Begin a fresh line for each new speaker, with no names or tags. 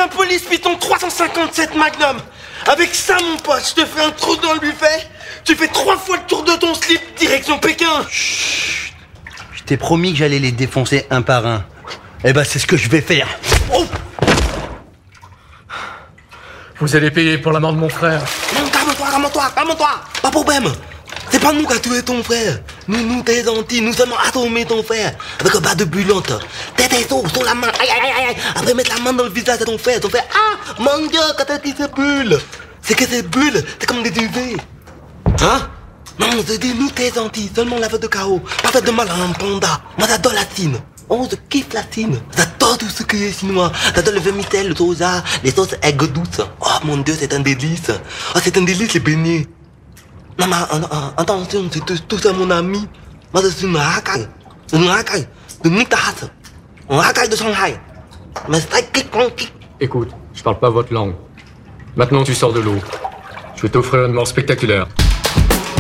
un police python 357 Magnum. Avec ça, mon pote, je te fais un trou dans le buffet. Tu fais 3 fois le tour de ton slip, direction Pékin.
Chut. Je t'ai promis que j'allais les défoncer un par un. Eh ben, c'est ce que je vais faire. Oh!
Vous allez payer pour la mort de mon frère.
Non, calme-toi. Pas de problème. C'est pas nous qui a tué ton frère. Nous, t'es gentil. Nous sommes assommé ton frère. Avec un bas de bullante. Tête et sous la main. Aïe. Après, mettre la main dans le visage de ton frère. Ton frère, ah, mon Dieu, quand t'as dit ces bulles. C'est que ces bulles, c'est comme des UV. Hein? Non, je dis, nous, t'es gentil. Seulement la fête de chaos. Pas fait de mal à un panda. Moi, j'adore la Chine. Oh, je kiffe la Chine. J'adore tout ce qui est chinois. J'adore le vermicelle, le soja, les sauces aigres douces. Oh, mon Dieu, c'est un délice. Oh, c'est un délice, les beignets. Non, mais attention, c'est tout ça, mon ami. Moi, je suis une racaille. De Nixtas. Un racaille de Shanghai. Mais c'est kick.
Écoute, je parle pas votre langue. Maintenant, tu sors de l'eau. Je vais t'offrir une mort spectaculaire.